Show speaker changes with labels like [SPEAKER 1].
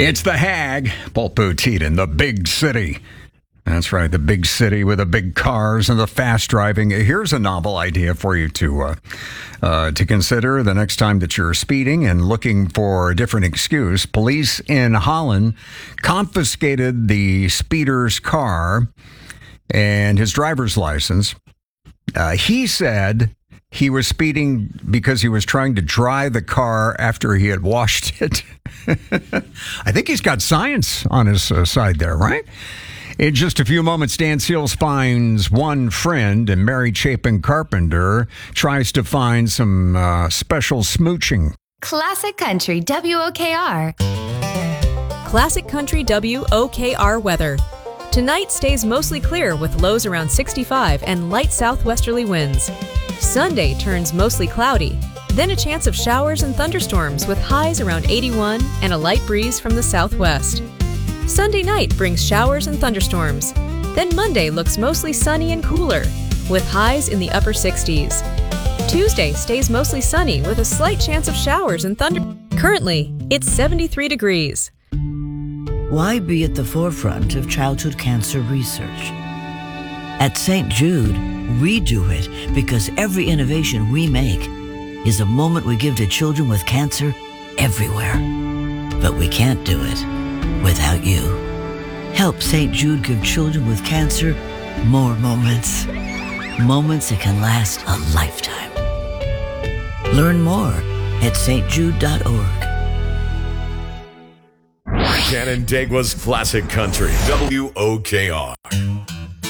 [SPEAKER 1] It's the Hag, Paul Poteet in the big city. That's right, the big city with the big cars and the fast driving. Here's a novel idea for you to consider the next time that you're speeding and looking for a different excuse. Police in Holland confiscated the speeder's car and his driver's license. He said he was speeding because he was trying to dry the car after he had washed it. I think he's got science on his side there, right? In just a few moments, Dan Seals finds one friend, and Mary Chapin Carpenter tries to find some special smooching.
[SPEAKER 2] Classic Country WOKR.
[SPEAKER 3] Classic Country WOKR weather. Tonight stays mostly clear with lows around 65 and light southwesterly winds. Sunday turns mostly cloudy, then a chance of showers and thunderstorms with highs around 81 and a light breeze from the southwest. Sunday night brings showers and thunderstorms. Then Monday looks mostly sunny and cooler, with highs in the upper 60s. Tuesday stays mostly sunny with a slight chance of showers and thunder. Currently, it's 73 degrees.
[SPEAKER 4] Why be at the forefront of childhood cancer research? At St. Jude, we do it because every innovation we make is a moment we give to children with cancer everywhere. But we can't do it without you. Help St. Jude give children with cancer more moments. Moments that can last a lifetime. Learn more at stjude.org.
[SPEAKER 5] Canandaigua's Classic Country, WOKR.